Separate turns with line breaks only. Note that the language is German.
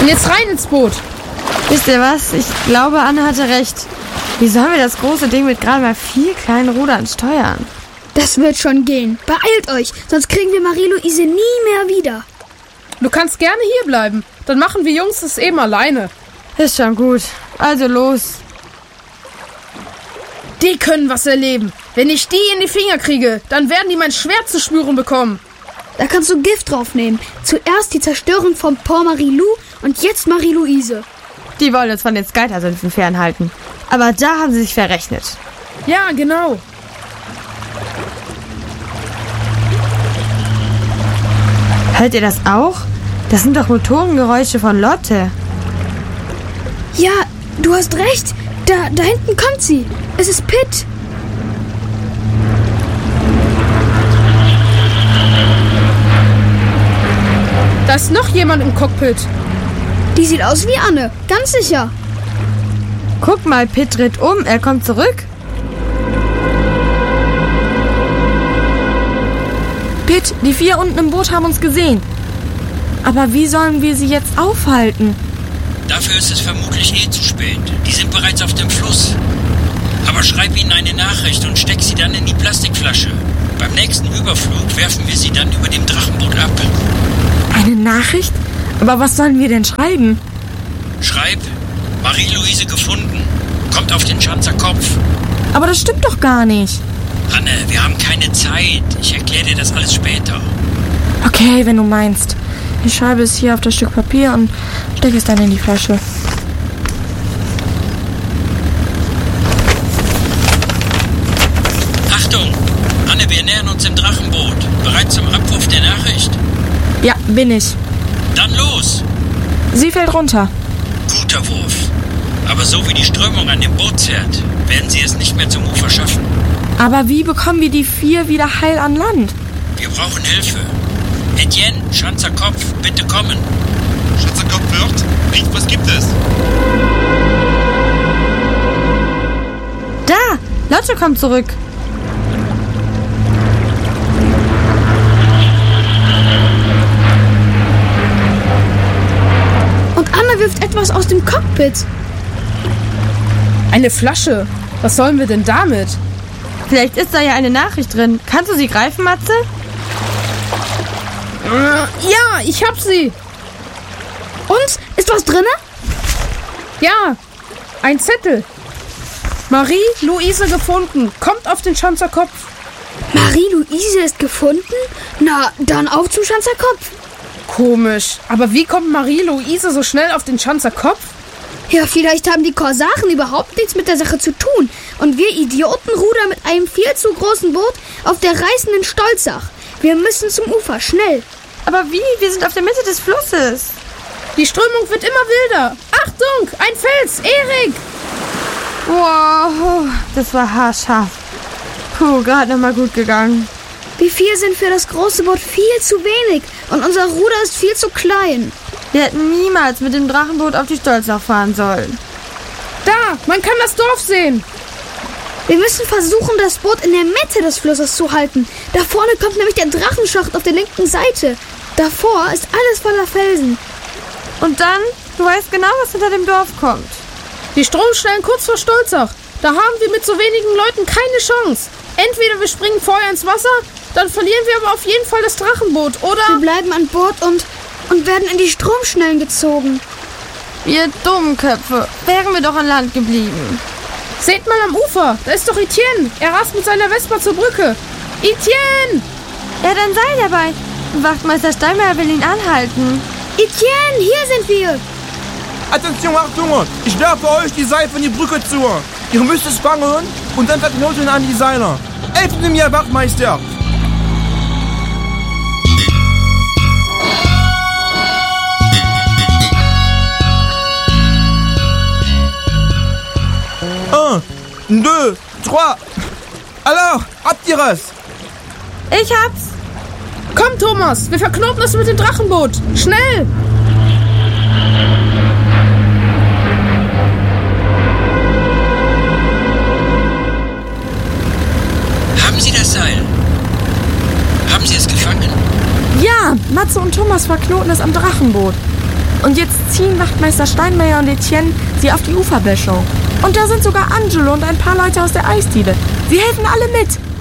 Und jetzt rein ins Boot.
Wisst ihr was? Ich glaube, Anne hatte recht. Wie sollen wir das große Ding mit gerade mal 4 kleinen Rudern steuern?
Das wird schon gehen. Beeilt euch, sonst kriegen wir Marie-Louise nie mehr wieder.
Du kannst gerne hier bleiben. Dann machen wir Jungs es eben alleine.
Ist schon gut. Also los.
Die können was erleben. Wenn ich die in die Finger kriege, dann werden die mein Schwert zu spüren bekommen.
Da kannst du Gift draufnehmen. Zuerst die Zerstörung von Port Marie-Lou und jetzt Marie-Louise.
Die wollen uns von den Skyter-Sümpfen fernhalten. Aber da haben sie sich verrechnet.
Ja, genau.
Hört ihr das auch? Das sind doch Motorengeräusche von Lotte.
Ja, du hast recht. Da hinten kommt sie. Es ist Pitt.
Da ist noch jemand im Cockpit.
Die sieht aus wie Anne, ganz sicher.
Guck mal, Pitt dreht um. Er kommt zurück.
Pitt, die 4 unten im Boot haben uns gesehen. Aber wie sollen wir sie jetzt aufhalten?
Dafür ist es vermutlich zu spät. Die sind bereits auf dem Fluss. Aber schreib ihnen eine Nachricht und steck sie dann in die Plastikflasche. Beim nächsten Überflug werfen wir sie dann über dem Drachenboot ab.
Eine Nachricht? Aber was sollen wir denn schreiben?
Schreib, Marie-Louise gefunden. Kommt auf den Schanzer Kopf.
Aber das stimmt doch gar nicht.
Anne, wir haben keine Zeit. Ich erkläre dir das alles später.
Okay, wenn du meinst. Ich schreibe es hier auf das Stück Papier und stecke es dann in die Flasche.
Achtung! Anne, wir nähern uns im Drachenboot. Bereit zum Abwurf der Nachricht?
Ja, bin ich.
Dann los!
Sie fällt runter.
Guter Wurf. Aber so wie die Strömung an dem Boot zerrt, werden sie es nicht mehr zum Ufer schaffen.
Aber wie bekommen wir die 4 wieder heil an Land?
Wir brauchen Hilfe. Etienne, Schanzer Kopf, bitte kommen.
Schanzer Kopf wird? Piet, was gibt es?
Da! Lotte kommt zurück.
Und Anne wirft etwas aus dem Cockpit.
Eine Flasche. Was sollen wir denn damit?
Vielleicht ist da ja eine Nachricht drin. Kannst du sie greifen, Matze?
Ja, ich hab sie.
Und? Ist was drinne?
Ja, ein Zettel. Marie-Louise gefunden. Kommt auf den Schanzer Kopf.
Marie-Louise ist gefunden? Na, dann auf zum Schanzer Kopf.
Komisch. Aber wie kommt Marie-Louise so schnell auf den Schanzer Kopf?
Ja, vielleicht haben die Korsaren überhaupt nichts mit der Sache zu tun. Und wir Idioten rudern mit einem viel zu großen Boot auf der reißenden Stolzach. Wir müssen zum Ufer, schnell.
Aber wie? Wir sind auf der Mitte des Flusses.
Die Strömung wird immer wilder. Achtung, ein Fels, Erik!
Wow, das war haarscharf. Puh, gerade noch mal gut gegangen.
Wir 4 sind für das große Boot viel zu wenig und unser Ruder ist viel zu klein.
Wir hätten niemals mit dem Drachenboot auf die Stolzach fahren sollen.
Da, man kann das Dorf sehen.
Wir müssen versuchen, das Boot in der Mitte des Flusses zu halten. Da vorne kommt nämlich der Drachenschacht auf der linken Seite. Davor ist alles voller Felsen.
Und dann, du weißt genau, was hinter dem Dorf kommt.
Die Stromstellen kurz vor Stolzach. Da haben wir mit so wenigen Leuten keine Chance. Entweder wir springen vorher ins Wasser, dann verlieren wir aber auf jeden Fall das Drachenboot, oder?
Wir bleiben an Bord und werden in die Stromschnellen gezogen.
Ihr Dummköpfe, wären wir doch an Land geblieben.
Seht mal am Ufer, da ist doch Etienne. Er rast mit seiner Vespa zur Brücke. Etienne!
Ja, dann sei dabei. Wachtmeister Steinmeier will ihn anhalten.
Etienne, hier sind wir.
Attention, Achtung! Ich werfe euch die Seil von die Brücke zu. Ihr müsst es fangen und dann verknoten an die Seile. Helfen Sie mir, Wachtmeister! Un, deux, trois. Alors, habt ihr es?
Ich hab's.
Komm, Thomas, wir verknoten es mit dem Drachenboot. Schnell!
Haben Sie das Seil? Haben Sie es gefangen?
Ja, Matze und Thomas verknoten es am Drachenboot. Und jetzt ziehen Wachtmeister Steinmeier und Etienne sie auf die Uferböschung. Und da sind sogar Angelo und ein paar Leute aus der Eisdiele. Sie helfen alle mit.